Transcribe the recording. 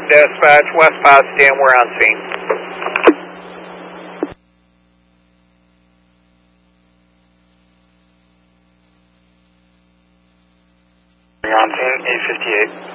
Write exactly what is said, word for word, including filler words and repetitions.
Dispatch, West Potsdam, we're on scene. On scene, eight fifty-eight.